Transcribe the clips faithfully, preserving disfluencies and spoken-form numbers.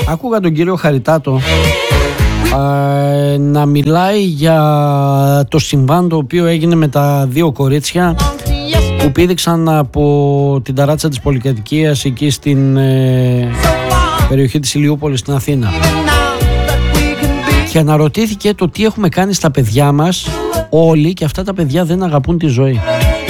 Άκουγα τον κύριο Χαριτάτο ε, να μιλάει για το συμβάν το οποίο έγινε με τα δύο κορίτσια που πήδηξαν από την ταράτσα της πολυκατοικίας εκεί στην ε, περιοχή της Ηλιούπολης στην Αθήνα. Και αναρωτήθηκε το τι έχουμε κάνει στα παιδιά μας όλοι, και αυτά τα παιδιά δεν αγαπούν τη ζωή.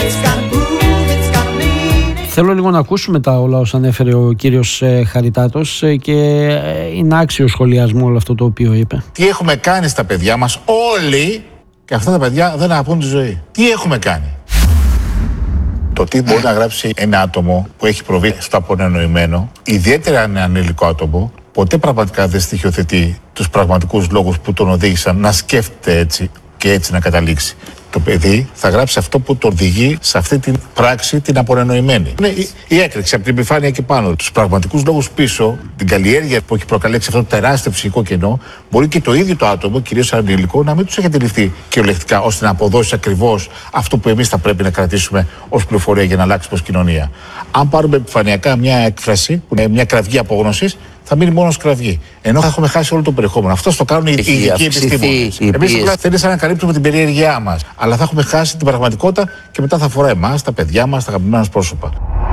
Θέλω λίγο να ακούσουμε τα όλα όσα ανέφερε ο κύριος ε, Χαριτάτος ε, και ε, είναι άξιο σχολιασμό όλο αυτό το οποίο είπε. Τι έχουμε κάνει στα παιδιά μας όλοι, και αυτά τα παιδιά δεν αγαπούν τη ζωή. Τι έχουμε κάνει. Το τι μπορεί να γράψει ένα άτομο που έχει προβεί στο απονενοημένο, ιδιαίτερα ένα ανήλικο άτομο, ποτέ πραγματικά δεν στοιχειοθετεί τους πραγματικούς λόγους που τον οδήγησαν να σκέφτεται έτσι και έτσι να καταλήξει. Το παιδί θα γράψει αυτό που τον οδηγεί σε αυτή την πράξη την απονενοημένη. Είναι η, η έκρηξη από την επιφάνεια και πάνω. Τους πραγματικούς λόγους πίσω, την καλλιέργεια που έχει προκαλέσει αυτό το τεράστιο ψυχικό κενό, μπορεί και το ίδιο το άτομο, κυρίως ανήλικο, να μην τους έχει αντιληφθεί κυριολεκτικά ώστε να αποδώσει ακριβώς αυτό που εμείς θα πρέπει να κρατήσουμε ως πληροφορία για να αλλάξει προς κοινωνία. Αν πάρουμε επιφανειακά μια έκφραση, που είναι μια κραυγή απόγνωσης, θα μείνει μόνο κραυγή. Ενώ θα έχουμε χάσει όλο το περιεχόμενο. Αυτό το κάνουν οι ειδικοί επιστήμονες. Εμείς απλά θέλησαμε να καλύπτουμε την περιέργειά μας. Αλλά θα έχουμε χάσει την πραγματικότητα και μετά θα αφορά εμάς, τα παιδιά μας, τα αγαπημένα μας πρόσωπα.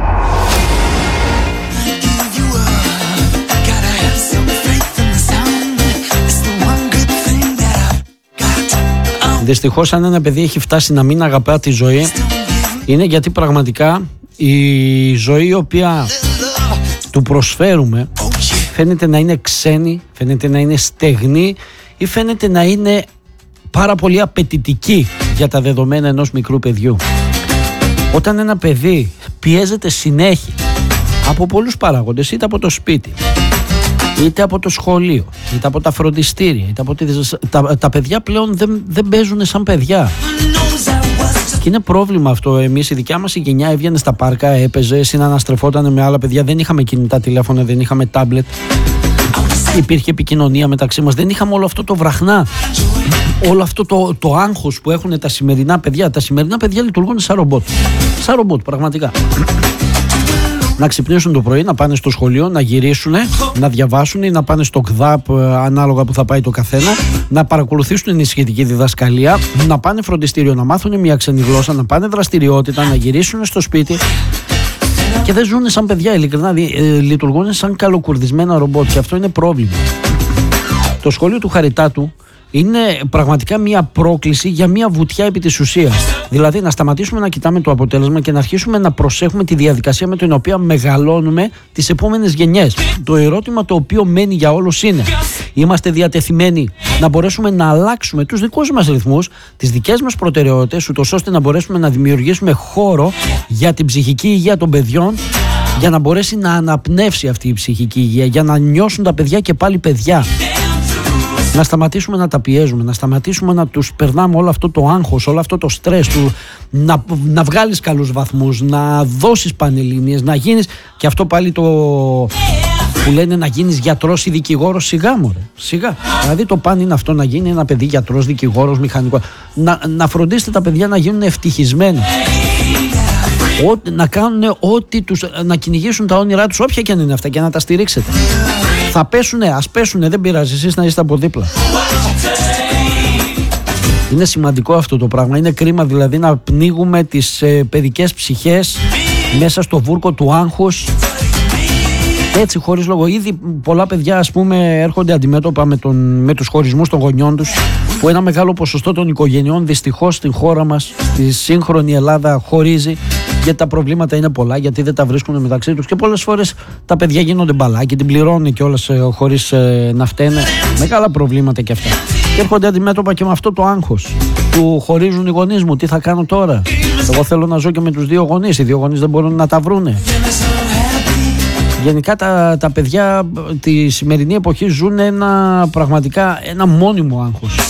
Δυστυχώς, αν ένα παιδί έχει φτάσει να μην αγαπά τη ζωή, είναι γιατί πραγματικά η ζωή η οποία του προσφέρουμε φαίνεται να είναι ξένη, φαίνεται να είναι στεγνή ή φαίνεται να είναι πάρα πολύ απαιτητική για τα δεδομένα ενός μικρού παιδιού. Όταν ένα παιδί πιέζεται συνέχεια από πολλούς παράγοντες, είτε από το σπίτι, είτε από το σχολείο, είτε από τα φροντιστήρια, είτε από τις... τα, τα παιδιά πλέον δεν, δεν παίζουν σαν παιδιά. Και είναι πρόβλημα αυτό. Εμείς, η δικιά μας η γενιά, έβγαινε στα πάρκα, έπαιζε, συναναστρεφόταν με άλλα παιδιά. Δεν είχαμε κινητά τηλέφωνα, δεν είχαμε τάμπλετ. Υπήρχε επικοινωνία μεταξύ μας. Δεν είχαμε όλο αυτό το βραχνά. Όλο αυτό το, το άγχος που έχουν τα σημερινά παιδιά. Τα σημερινά παιδιά λειτουργούν σαν ρομπότ. Σαν ρομπότ, πραγματικά. Να ξυπνήσουν το πρωί, να πάνε στο σχολείο, να γυρίσουν, να διαβάσουν ή να πάνε στο ΚΔΑΠ, ανάλογα που θα πάει το καθένα, να παρακολουθήσουν την σχετική διδασκαλία, να πάνε φροντιστήριο, να μάθουν μια ξένη γλώσσα, να πάνε δραστηριότητα, να γυρίσουν στο σπίτι. Και δεν ζουν σαν παιδιά, ειλικρινά, λειτουργούν σαν καλοκουρδισμένα ρομπότ, και αυτό είναι πρόβλημα. Το σχολείο του Χαριτάτου είναι πραγματικά μια πρόκληση για μια βουτιά επί της ουσίας. Δηλαδή να σταματήσουμε να κοιτάμε το αποτέλεσμα και να αρχίσουμε να προσέχουμε τη διαδικασία με την οποία μεγαλώνουμε τις επόμενες γενιές. Το ερώτημα το οποίο μένει για όλους είναι: είμαστε διατεθειμένοι να μπορέσουμε να αλλάξουμε τους δικούς μας ρυθμούς, τις δικές μας προτεραιότητες, ούτως ώστε να μπορέσουμε να δημιουργήσουμε χώρο για την ψυχική υγεία των παιδιών, για να μπορέσει να αναπνεύσει αυτή η ψυχική υγεία, για να νιώσουν τα παιδιά και πάλι παιδιά. Να σταματήσουμε να τα πιέζουμε, να σταματήσουμε να τους περνάμε όλο αυτό το άγχος, όλο αυτό το στρες του, να, να βγάλεις καλούς βαθμούς, να δώσεις πανελλήνιες, να γίνεις, και αυτό πάλι το που λένε να γίνεις γιατρός ή δικηγόρος, σιγά μωρέ, σιγά. Δηλαδή το παν είναι αυτό, να γίνει ένα παιδί γιατρός, δικηγόρος, μηχανικός. Να, να φροντίσετε τα παιδιά να γίνουν ευτυχισμένοι. Ό, να κάνουν ό,τι τους, να κυνηγήσουν τα όνειρά τους, όποια και αν είναι αυτά, και να τα στηρίξετε. Θα πέσουνε, ας πέσουνε, δεν πειράζει, εσείς να είστε από δίπλα. Είναι σημαντικό αυτό το πράγμα. Είναι κρίμα δηλαδή να πνίγουμε τις ε, παιδικές ψυχές μέσα στο βούρκο του άγχους. Έτσι, χωρίς λόγο. Ήδη πολλά παιδιά, ας πούμε, έρχονται αντιμέτωπα με, τον, με τους χωρισμούς των γονιών τους, που ένα μεγάλο ποσοστό των οικογενειών δυστυχώς στην χώρα μας, στη σύγχρονη Ελλάδα, χωρίζει. Γιατί τα προβλήματα είναι πολλά, γιατί δεν τα βρίσκουν μεταξύ τους, και πολλές φορές τα παιδιά γίνονται μπαλάκι, την πληρώνουν κιόλας ε, χωρίς ε, να φταίνε. Μεγάλα προβλήματα κι αυτά. Και έρχονται αντιμέτωπα και με αυτό το άγχος που χωρίζουν οι γονείς μου. Τι θα κάνω τώρα? Εγώ θέλω να ζω και με τους δύο γονείς. Οι δύο γονείς δεν μπορούν να τα βρούνε. Γενικά τα, τα παιδιά τη σημερινή εποχή ζουν ένα, πραγματικά ένα μόνιμο άγχος.